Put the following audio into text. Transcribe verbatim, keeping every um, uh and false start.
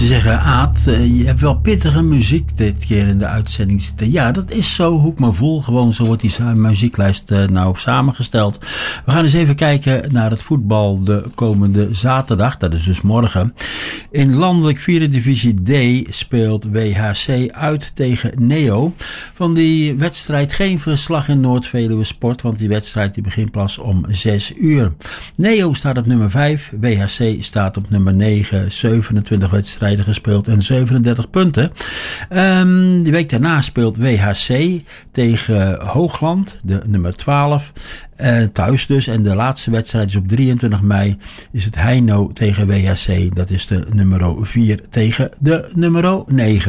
Ze zeggen, Aad, je hebt wel pittige muziek dit keer in de uitzending zitten. Ja, dat is zo hoe ik me voel. Gewoon zo wordt die muzieklijst nou samengesteld. We gaan eens even kijken naar het voetbal de komende zaterdag. Dat is dus morgen. In landelijk vierde divisie D speelt W H C uit tegen Neo. Van die wedstrijd geen verslag in Noord-Veluwe Sport, want die wedstrijd die begint pas om zes uur. Neo staat op nummer vijf, W H C staat op nummer negen, zevenentwintig wedstrijden gespeeld en zevenendertig punten. Um, de week daarna speelt W H C tegen Hoogland, de nummer twaalf. Uh, thuis dus. En de laatste wedstrijd is op drieëntwintig mei. Is het Heino tegen W H C. Dat is de nummer vier tegen de nummer negen.